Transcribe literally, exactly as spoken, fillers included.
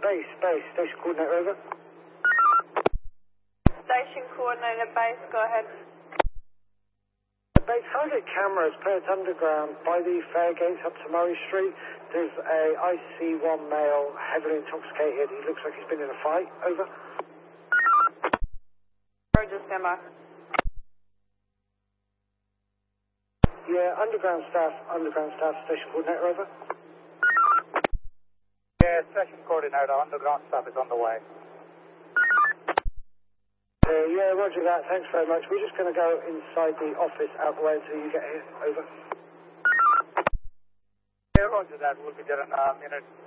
base, base, station coordinator, over. Station coordinator base, go ahead. Base, target cameras, Perth Underground, by the fare gates up to Murray Street. There's a I C one male, heavily intoxicated. He looks like he's been in a fight, over. Roger, stand by. Yeah, underground staff, underground staff, station coordinator, over. Yeah, station coordinator, underground staff is on the way. Uh, yeah, roger that, thanks very much. We're just going to go inside the office out the way until you get here, over. Yeah, roger that, we'll be there in a minute.